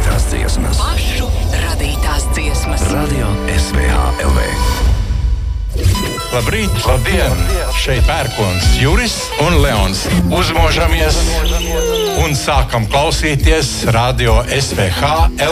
radītās dziesmas. Pašu radītās dziesmas. Radio SVH LV. Labrīt, labdien! Šeit pērkons Juris un Leons. Uzmožamies un sākam klausīties Radio SVH LV.